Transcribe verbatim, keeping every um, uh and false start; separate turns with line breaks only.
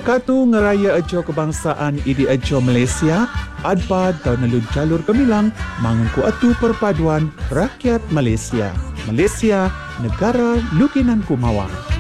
Wakatu ngeraya ajo kebangsaan idi ajo Malaysia, adpad tau nalud jalur gemilang mangku atu perpaduan rakyat Malaysia. Malaysia, negara lukinan kumawa.